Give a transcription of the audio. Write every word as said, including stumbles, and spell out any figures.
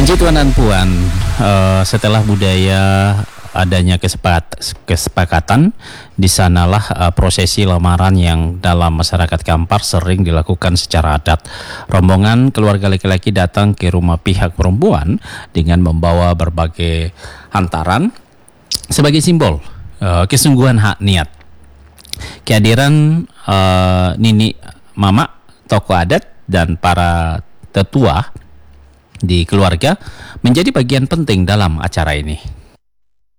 Ji Tuan dan Puan, eh, setelah budaya adanya kesepakat, kesepakatan, di sanalah eh, prosesi lamaran yang dalam masyarakat Kampar sering dilakukan secara adat. Rombongan keluarga laki-laki datang ke rumah pihak perempuan dengan membawa berbagai hantaran sebagai simbol eh, kesungguhan hak niat. Kehadiran eh, Nini, Mama, tokoh adat dan para tetua di keluarga menjadi bagian penting dalam acara ini.